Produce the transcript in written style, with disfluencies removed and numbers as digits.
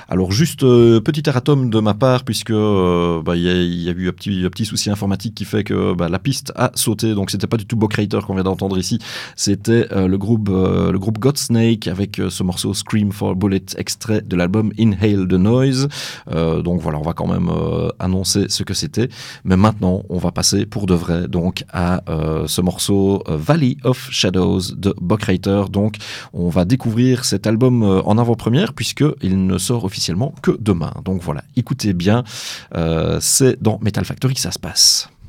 Alors juste petit erratum de ma part puisque il y a eu un petit souci informatique qui fait que la piste a sauté, donc c'était pas du tout Bocrator qu'on vient d'entendre ici, c'était le groupe Godsnake avec ce morceau Scream for a Bullet, extrait de l'album Inhale the Noise. Donc voilà, on va quand même annoncer ce que c'était, mais maintenant on va passer pour de vrai donc à ce morceau Valley of Shadows de Bocrator. Donc on va découvrir cet album en avant-première puisqu'il ne sort officiellement que demain. Donc voilà, écoutez bien, c'est dans Metal Factory que ça se passe.